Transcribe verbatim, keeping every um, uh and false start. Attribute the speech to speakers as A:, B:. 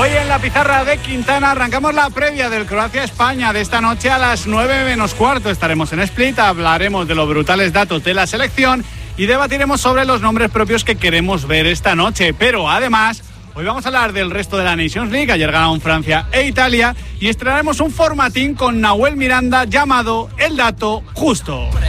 A: Hoy en la pizarra de Quintana arrancamos la previa del Croacia-España de esta noche a las nueve menos cuarto. Estaremos en Split, hablaremos de los brutales datos de la selección y debatiremos sobre los nombres propios que queremos ver esta noche. Pero además, hoy vamos a hablar del resto de la Nations League. Ayer ganaron Francia e Italia y estrenaremos un formatín con Nahuel Miranda llamado El Dato Justo.